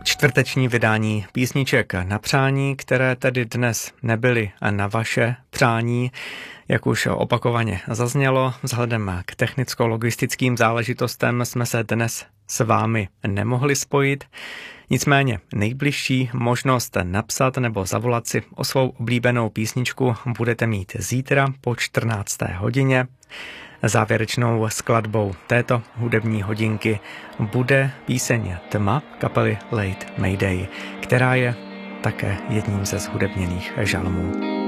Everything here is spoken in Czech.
Čtvrteční vydání písniček na přání, které tedy dnes nebyly na vaše přání, jak už opakovaně zaznělo, vzhledem k technicko-logistickým záležitostem jsme se dnes s vámi nemohli spojit. Nicméně nejbližší možnost napsat nebo zavolat si o svou oblíbenou písničku budete mít zítra po 14. hodině. Závěrečnou skladbou této hudební hodinky bude píseň Tma kapely Late Mayday, která je také jedním ze zhudebněných žalmů.